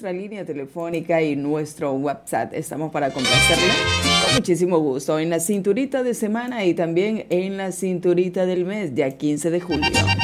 nuestra línea telefónica y nuestro WhatsApp. Estamos para complacerle con muchísimo gusto en la cinturita de semana y también en la cinturita del mes, ya 15 de julio.